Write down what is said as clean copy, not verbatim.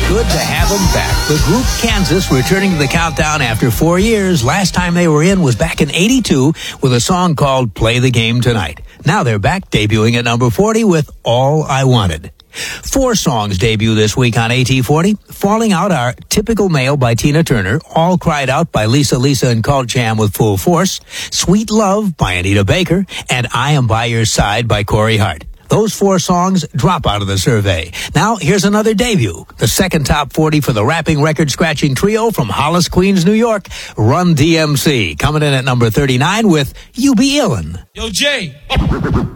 Good to have them back. The group Kansas returning to the countdown after 4 years. Last time they were in was back in 82 with a song called Play the Game Tonight. Now they're back, debuting at number 40 with All I Wanted. 4 songs debut this week on AT40. Falling Out are Typical Male by Tina Turner, All Cried Out by Lisa and Cult Jam with Full Force, Sweet Love by Anita Baker, and I Am By Your Side by Corey Hart. Those 4 songs drop out of the survey. Now, here's another debut. The second top 40 for the rapping record-scratching trio from Hollis, Queens, New York, Run DMC. Coming in at number 39 with You Be Illin'. Yo, Jay.